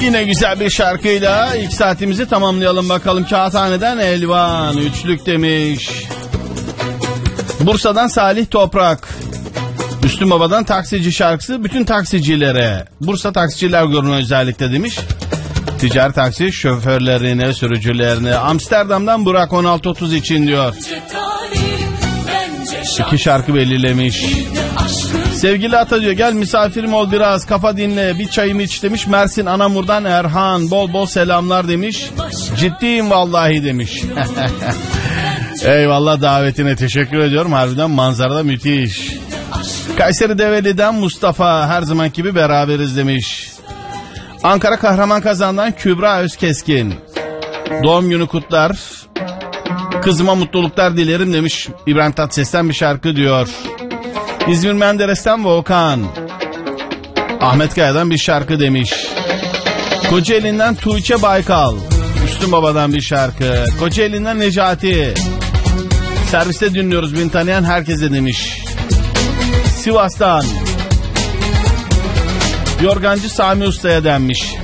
Yine güzel bir şarkıyla ilk saatimizi tamamlayalım bakalım. Kağıthane'den Elvan üçlük demiş. Bursa'dan Salih Toprak. Müslüm Baba'dan Taksici şarkısı bütün taksicilere. Bursa Taksiciler Grubu'na özellikle demiş. Ticari taksi şoförlerine, sürücülerine. Amsterdam'dan Burak 1630 için diyor. İki şarkı belirlemiş. Sevgili Ata diyor, gel misafirim ol biraz, kafa dinle, bir çayımı iç demiş. Mersin Anamur'dan Erhan, bol bol selamlar demiş. Ciddiyim vallahi demiş. Eyvallah, davetine teşekkür ediyorum. Harbiden manzarada müthiş. Kayseri Develi'den Mustafa, her zaman gibi beraberiz demiş. Ankara Kahramanmazan'dan Kübra Özkeskin. Doğum günü kutlar. Kızıma mutluluklar dilerim demiş. İbrahim Tatlıses'ten bir şarkı diyor. İzmir Menderes'ten Volkan. Ahmet Kaya'dan bir şarkı demiş. Kocaeli'nden Tuğçe Baykal. Müslüm Baba'dan bir şarkı. Kocaeli'nden Necati. Serviste dinliyoruz beni tanıyan herkese demiş. Sivas'tan Yorgancı Sami Usta'ya denmiş.